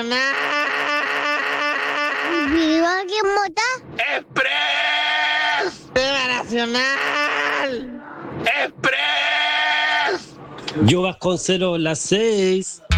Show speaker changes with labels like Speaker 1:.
Speaker 1: ¿Viva alguien mota?
Speaker 2: ¡Express!
Speaker 3: ¡Tema nacional!
Speaker 2: ¡Express!
Speaker 4: Yo Vasconcelos, las 6.